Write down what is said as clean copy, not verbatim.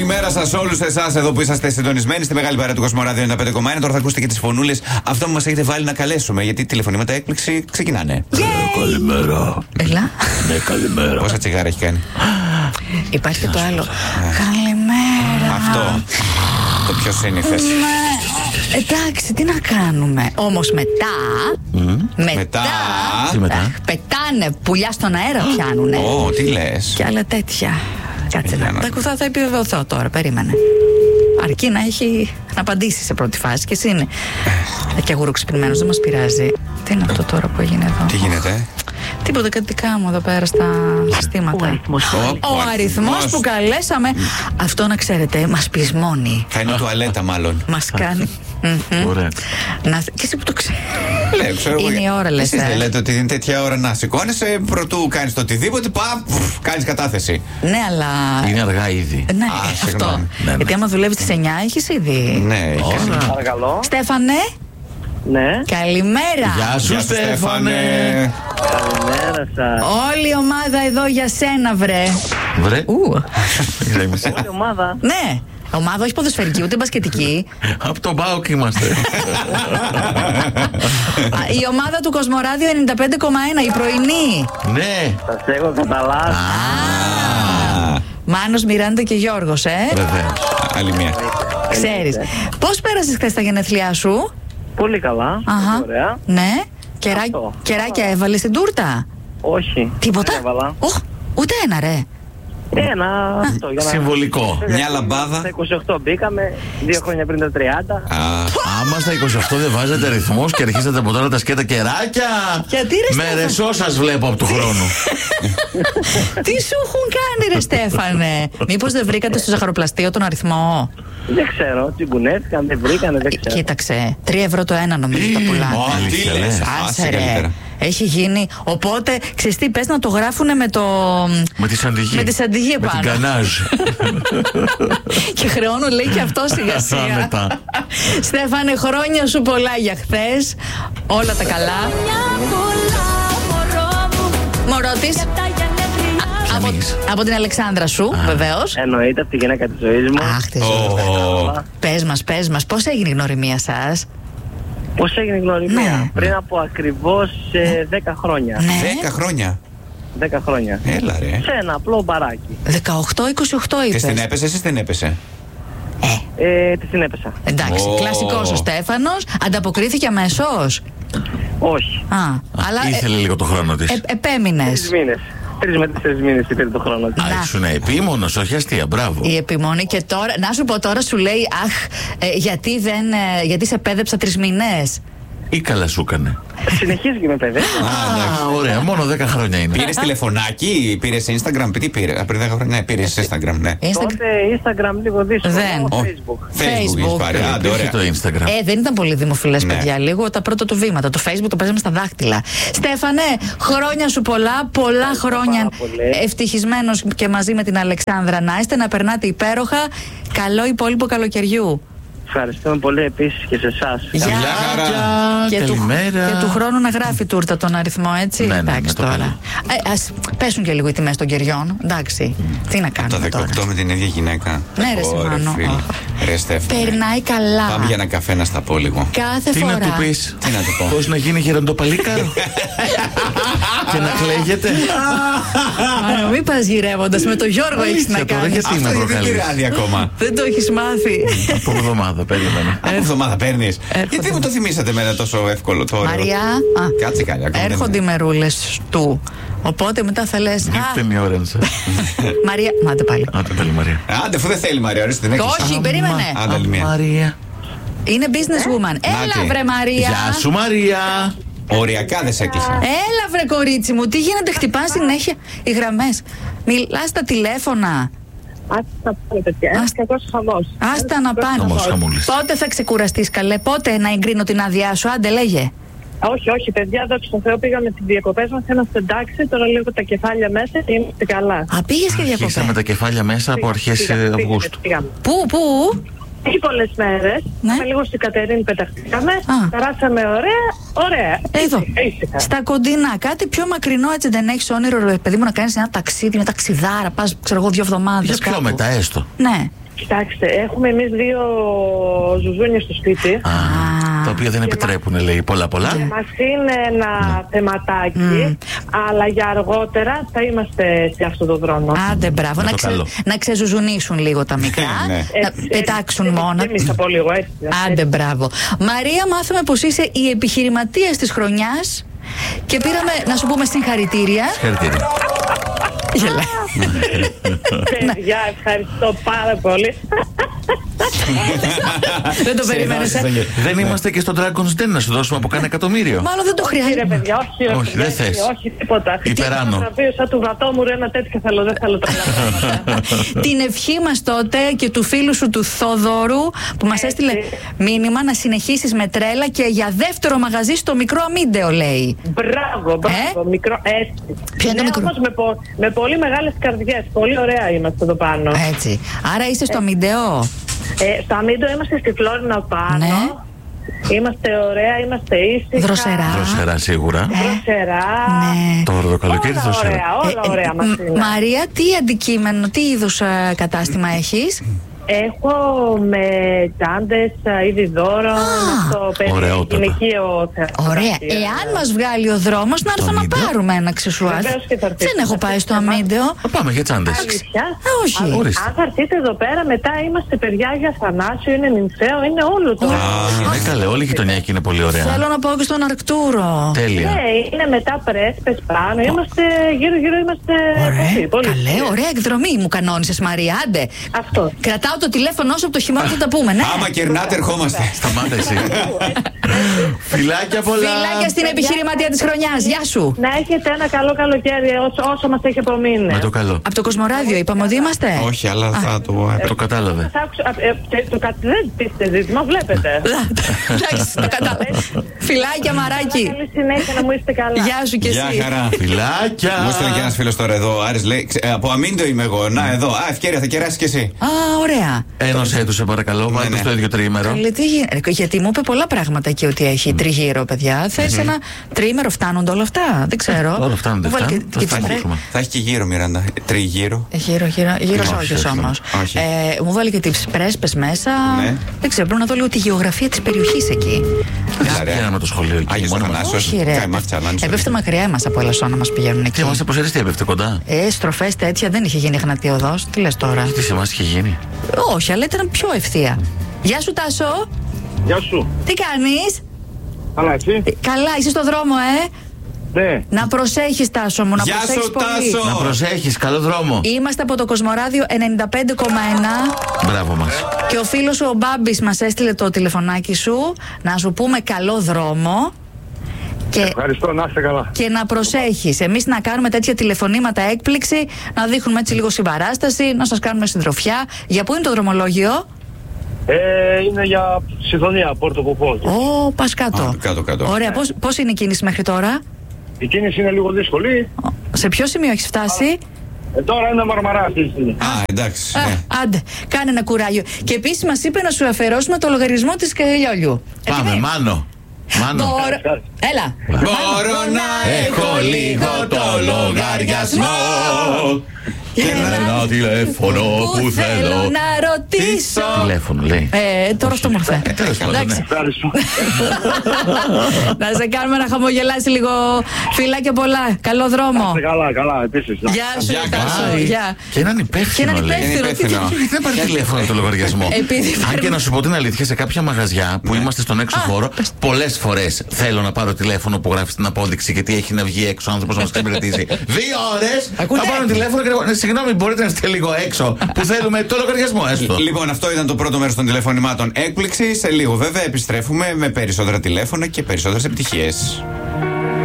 Καλημέρα σας όλους εσάς εδώ που είσαστε συντονισμένοι στη μεγάλη παρέα του Κοσμοράδιο 95,1. Τώρα θα ακούσετε και τις φωνούλες αυτό που μας έχετε βάλει να καλέσουμε. Γιατί τηλεφωνήματα έκπληξη ξεκινάνε. Καλημέρα. Έλα. Ναι, καλημέρα. Πόσα τσιγάρα έχει κάνει? Υπάρχει και το άλλο. Καλημέρα. Αυτό. Το πιο σύνηθες. Εντάξει, τι να κάνουμε. Όμως μετά. Τι μετά? Πετάνε πουλιά στον αέρα, πιάνουνε. Τι λες? Και άλλα τέτοια. Κάτσε να. Θα επιβεβαιωθώ τώρα, περίμενε. Αρκεί να έχει να απαντήσει σε πρώτη φάση και εσύ είναι. Και αγουροξυπνημένος, δεν μας πειράζει. Τι είναι αυτό τώρα που έγινε εδώ? Τι γίνεται? Τίποτα, κάτι δικά μου εδώ πέρα στα συστήματα. Ο αριθμός που καλέσαμε. Αυτό να ξέρετε, μας πεισμώνει. Θα είναι τουαλέτα μάλλον. Μας κάνει. Ωραία. Και εσύ που το ξέρεις. Ξέρω είναι η ώρα, λες. Εσείς δεν λέτε ότι είναι τέτοια ώρα να σηκώνεσαι, πρωτού κάνεις το οτιδήποτε, κάνεις κατάθεση. Ναι, αλλά. Είναι αργά ήδη. Ναι, αυτό. Γιατί άμα δουλεύεις στις 9 έχεις ήδη. Ναι, Παρακαλώ. Στέφανε. Ναι. Καλημέρα. Γεια σου, Στέφανε. Καλημέρα σας. Όλη η ομάδα εδώ για σένα, βρε. Βρε. Όλη ομάδα. Ναι. Ομάδα όχι ποδοσφαιρική, ούτε μπασκετική. Από τον ΠΑΟΚ είμαστε. Η ομάδα του Κοσμοράδιο 95,1, η πρωινή. Ναι. Σας έχω καταλάβει. Μάνος, Μιράντα και Γιώργος, Βεβαίως. Άλλη μία. Ξέρεις. Πώς πέρασες χθες τα γενέθλιά σου? Πολύ καλά. Αχα. Ωραία. Ναι. Αυτό. Κεράκια έβαλες στην τούρτα? Όχι. Τίποτα? Δεν έβαλα. Ούτε ένα, ρε. Ένα αυτό για να... Συμβολικό. Μια λαμπάδα. Στα 28 μπήκαμε, 2 χρόνια πριν τα 30. Άμα στα 28 δεν βάζετε ρυθμούς και αρχίσατε από τώρα τα σκέτα κεράκια. Γιατί, ρε, με Στέφανε? ρεσό σας βλέπω από του χρόνου. Τι σου έχουν κάνει, ρε Στέφανε? Μήπως δεν βρήκατε στο ζαχαροπλαστείο τον αριθμό? Δεν ξέρω, τσιγκουνέθηκαν, δεν βρήκανε, δεν ξέρω. Κοίταξε, 3 ευρώ το ένα νομίζω τα πουλάνε. Τι λες? Άσε ρε. Έχει γίνει. Οπότε, ξέρεις τι, πες να το γράφουνε με το. Με τη σαντιγή. Με τη σαντιγή Με επάνω. την κανάζ. Και χρεώνουν, λέει, και αυτό σιγά σιγά. Μετά. Στέφανε, χρόνια σου πολλά για χθες. Όλα τα καλά. Μωρό της. Από την Αλεξάνδρα σου, βεβαίως. Εννοείται από τη γυναίκα της ζωής μου. Αχ, τη ζωή. Πες μας, πώς έγινε η γνωριμία σας? Πώς έγινε η γνωριμία? Ναι. Πριν από ακριβώς 10 χρόνια. Ναι. 10 χρόνια. 10 χρόνια. Έλα ρε. Σε ένα απλό μπαράκι. 18-28 Και είπες. στην έπεσε, εσύ την έπεσε? Τη την έπεσα. Εντάξει, κλασικός ο Στέφανος. Ανταποκρίθηκε αμέσως? Όχι. Αλλά Ήθελε λίγο το χρόνο της. επέμεινες. 3 μήνες. 3 με 4 μήνες πήρε το χρόνο της. Α, ήσουν επίμονος, όχι αστεία, μπράβο. Η επιμονή. Και τώρα, να σου πω, τώρα σου λέει, γιατί σε πέδεψα 3 μήνες. Ή καλά σου έκανε. Συνεχίζει και με παιδεύει. Α, ωραία, μόνο 10 χρόνια είναι. Πήρες τηλεφωνάκι, πήρες Instagram, τι πήρε? Πριν 10 χρόνια, ναι, πήρες Instagram, ναι. Τότε Instagram λίγο δύσκολο. Δεν. Facebook. Facebook έχεις πάρει, άντε, Υπήρχε ωραία. το Instagram. Δεν ήταν πολύ δημοφιλές, Ναι. παιδιά. Λίγο τα πρώτα του βήματα. Το Facebook το παίζαμε στα δάχτυλα. Στέφανε, χρόνια σου πολλά. Πολλά χρόνια πολύ. ευτυχισμένος και μαζί με την Αλεξάνδρα να είστε, να περνάτε υπέροχα. Καλό υπόλοιπο καλοκαιριού. Ευχαριστούμε πολύ επίσης και σε εσάς. Γεια. Καλημέρα. Και του χρόνου να γράφει τούρτα τον αριθμό, έτσι. Ναι, εντάξει με το τώρα. καλό. Ας πέσουν και λίγο οι τιμές των κεριών. Εντάξει. Τι να Το κάνουμε 18 τώρα. με την ίδια γυναίκα. Ναι, ρε, Ωρε, Σιμάνο. φίλε. Ρε Στέφανε. Περνάει καλά. Πάμε για ένα καφέ να στα πω λίγο. Κάθε Τι φορά. να του πεις? Τι να του πω? Πώς να γίνει γεροντοπαλίκαρο? Και να κλαίγεται. Μην πας γυρεύοντας, με τον Γιώργο έχεις να Αλήθεια τώρα, κάνεις. γιατί με Αυτό δεν προκαλείς? πειράζει ακόμα. Δεν το έχεις μάθει. Από εβδομάδα, περίμενε. Από εβδομάδα παίρνεις. Έρχονται. Γιατί μου το θυμήσατε με ένα τόσο εύκολο τώρα? Μαριά, Κάτσε καλά. ακόμα δεν έρχονται οι είναι. μερούλες του. Οπότε μετά θα λες, Ήρθε η ώρα να σας. Μαρία, μάτε πάλι. Άντε πάλι Μαρία. Άντε, αφού δεν θέλει Μαρία, ορίστε την έκλεισα. Όχι, περίμενε. Άντε, άλλη μία. Μαρία. Είναι business woman. Έλα Νάτι. βρε Μαρία. Γεια σου Μαρία. Οριακά δεν σε έκλεισα. Έλα βρε κορίτσι μου, τι γίνεται, χτυπάς συνέχεια οι γραμμές. Μιλάς στα τηλέφωνα. Άστα να πάνε, παιδιά. Ένας κακός χαμός. Άστα να πάνε. Χαμός, χαμούλης. Πότε θα ξεκουραστείς, καλέ, πότε να εγκρίνω την άδειά σου, άντε λέγε. Όχι, όχι, παιδιά, δόξα τω Θεώ, πήγαμε τις διακοπές μας. Είμαστε εντάξει, τώρα λίγο τα κεφάλια μέσα και είμαστε καλά. Α, πήγες και Αρχίσαμε διακοπές. τα κεφάλια μέσα από αρχές Αυγούστου. Πήγαμε. Πού? Όχι πολλές μέρες. Ναι. Λίγο στην Κατερίνη πεταχτήκαμε. Α. Περάσαμε ωραία. Εδώ. Ήσυχα. Στα κοντινά. Κάτι πιο μακρινό, έτσι δεν έχεις όνειρο, ρε παιδί μου, να κάνεις ένα ταξίδι, μια ταξιδάρα, πας, ξέρω εγώ, 2 εβδομάδες. Για πιο κάπου. μετά έστω. Ναι. Κοιτάξτε, έχουμε εμείς 2 ζουζούνιες στο σπίτι. Τα οποία δεν επιτρέπουν, λέει, πολλά. Μας είναι ένα θεματάκι, αλλά για αργότερα θα είμαστε σε αυτό το δρόμο. Άντε, μπράβο. Να ξεζουζουνίσουν λίγο τα μικρά. Να πετάξουν μόνα. Εμείς από λίγο, έτσι. Άντε, μπράβο. Μαρία, μάθαμε πως είσαι η επιχειρηματίας της χρονιάς και πήραμε να σου πούμε συγχαρητήρια. Συγχαρητήρια. Γελάει. Παιδιά, ευχαριστώ πάρα πολύ. Δεν το περίμενες. Δεν είμαστε και στο Dragon's Den να σου δώσουμε από κάνα εκατομμύριο. Μάλλον δεν το χρειάζεται. Παιδιά, όχι, δεν θες. Όχι, τίποτα. Υπεράνω. Σαν του Βατόμουρου ένα τέτοιο θέλω, δεν θέλω τρελά. Την ευχή μας τότε και του φίλου σου του Θόδωρου που μας έστειλε μήνυμα να συνεχίσεις με τρέλα και για δεύτερο μαγαζί στο μικρό Αμίντεο, λέει. Μπράβο, μικρό, έτσι. Ποιο είναι το μικρό? Όμως με πολύ μεγάλες καρδιές, πολύ ωραία είμαστε εδώ πάνω. Έτσι. Άρα είστε στο Αμίντεο. Στο Αμίντεο είμαστε στη Φλόρινα πάνω. Ναι. Είμαστε ωραία, είμαστε ήσυχα. Δροσερά σίγουρα. Δροσερά. Ναι. Τώρα το καλοκαίρι Όλα δροσερά. ωραία, όλα ωραία μας είναι. Μαρία, τι αντικείμενο, τι είδους κατάστημα έχεις? Έχω με τσάντες, είδη δώρων, γυναικείο θεατρό. Ωραία. Εάν μας βγάλει ο δρόμος, να έρθω να πάρουμε ένα αξεσουάρ. Δεν έχω πάει στο Αμίντεο. Πάμε για τσάντες. Όχι. Αν θα έρθετε εδώ πέρα, μετά είμαστε παιδιά για Θανάσιο, είναι νυμφαίο, είναι όλο το. Καλέ, όλη η γειτονιά εκεί είναι πολύ ωραία. Θέλω να πάω και στον Αρκτούρο. Τέλεια. Ναι, είναι μετά πρέσπες πάνω. Είμαστε γύρω-γύρω, είμαστε. Ωραία. Καλέ, ωραία εκδρομή μου κανόνισες, Μαρία. Άντε. Αυτό. Κρατάω το τηλέφωνο όσο από το χειμώνα θα τα πούμε, ναι. Άμα κερνάτε, ερχόμαστε. Σταμάτα εσύ. Φιλάκια πολλά. Φιλάκια στην επιχειρηματία της χρονιάς. Γεια σου. Να έχετε ένα καλό καλοκαίρι όσο μας έχει απομείνει. Με το καλό. Από το Κοσμοράδιο είπαμε ότι είμαστε. Όχι, αλλά θα το. Το κατάλαβε. Δεν πείστε ζήτημα, βλέπετε. Εντάξει, το κατάλαβε. Φιλάκια, Μαράκι. Καλή συνέχεια, να μου είστε καλά. Γεια σου και εσύ. Γεια χαρά. Φιλάκια. Μου στέλνει και ένας φίλος τώρα εδώ. Ο Άρης λέει: από Αμίντεο είμαι εγώ. Να εδώ. Ευκαιρία, θα κεράσεις κι εσύ. Α, ωραία. Ένωσέ του, σε παρακαλώ, βάλτε στο ίδιο τριήμερο. Γιατί μου είπε πολλά πράγματα και ότι έχει τριγύρο, παιδιά. Θες ένα τριήμερο, φτάνονται όλα αυτά? Δεν ξέρω. Όλα φτάνονται. Θα έχει και γύρω, Μιράντα. Τριγύρο. Γύρω όχι όμως. Μου βάλει και τις πρέσπες μέσα. Δεν ξέρω, πρέπει να δω λίγο τη γεωγραφία της περιοχής εκεί. Πήγαμε το σχολείο εκεί. Άγιος Αθανάσιος. Όχι, ρε. Έπεφτε μακριά μας από Ελασσόνα, μας πηγαίνουν εκεί. Και μας αποσέρεις τι έπεφτε κοντά. Στροφές τέτοια, δεν είχε γίνει Εγνατή οδός. Τι λες τώρα? Τι σε εμάς είχε γίνει? Όχι, αλλά ήταν πιο ευθεία. Γεια σου, Τάσο. Γεια σου. Τι κάνεις? Καλά, εσύ? Καλά, είσαι στο δρόμο, Ναι. Να προσέχεις, Τάσο μου, να Γεια προσέχεις σου, πολύ. Τάσο. Να προσέχεις, καλό δρόμο. Είμαστε από το Κοσμοράδιο 95,1. Μπράβο μας. Και ο φίλος σου ο Μπάμπης μας έστειλε το τηλεφωνάκι σου να σου πούμε καλό δρόμο. Ευχαριστώ, να είστε καλά. Και να προσέχεις. Εμείς να κάνουμε τέτοια τηλεφωνήματα έκπληξη, να δείχνουμε έτσι λίγο συμπαράσταση, να σας κάνουμε συντροφιά. Για πού είναι το δρομολόγιο? Είναι για Συντονία, Πόρτο Ποπό. Πας κάτω. Κάτω. Ωραία, πώς είναι η κίνηση μέχρι τώρα? Η κίνηση είναι λίγο δύσκολη. Σε ποιο σημείο έχεις φτάσει? Τώρα είναι Μαρμαρά αυτή τη στιγμή. Εντάξει. Άντε, κάνε ένα κουράγιο. Και επίσης μας είπε να σου αφαιρώσουμε το λογαριασμό της Λιόλιου. Πάμε, Μάνο. Έλα. Μπορώ να έχω λίγο το λογαριασμό και ένα τηλέφωνο που θέλω να ρωτήσω. Τηλέφωνο λέει. Τώρα στο μορφέ. Εντάξει. Να σε κάνουμε να χαμογελάσει λίγο. Φιλάκια πολλά. Καλό δρόμο. Καλά, επίσης. Γεια σου, Τάσο. Και έναν υπεύθυνο λέει. Δεν πάρει τηλέφωνο το λογαριασμό. Αν και να σου πω την αλήθεια, σε κάποια μαγαζιά που είμαστε στον έξω χώρο, πολλές φορές θέλω να πάρω τηλέφωνο που γράφει στην απόδειξη γιατί έχει να βγει έξω ο άνθρωπος να μας εξυπηρετήσει. 2 ώρες θα πάρω τηλέφωνο και συγγνώμη, μπορείτε να είστε λίγο έξω που θέλουμε το λογαριασμό έστω. Λοιπόν, αυτό ήταν το πρώτο μέρος των τηλεφωνημάτων έκπληξη. Σε λίγο βέβαια επιστρέφουμε με περισσότερα τηλέφωνα και περισσότερες επιτυχίες.